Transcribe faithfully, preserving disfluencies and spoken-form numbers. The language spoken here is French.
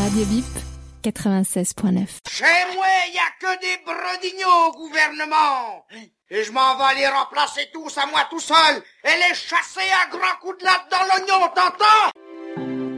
Radio Bip, quatre-vingt-seize point neuf. Chez moi, y a que des brodignaux au gouvernement. Et je m'en vais les remplacer tous à moi tout seul et les chasser à grands coups de latte dans l'oignon, t'entends?